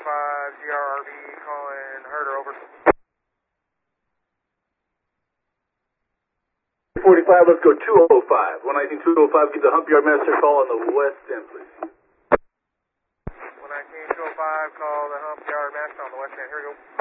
GRRB calling Herder, over. 45, let's go 205. 119-205, get the hump yard master call on the west end, please. 119-205, call the hump yard master on the west end. Here we go.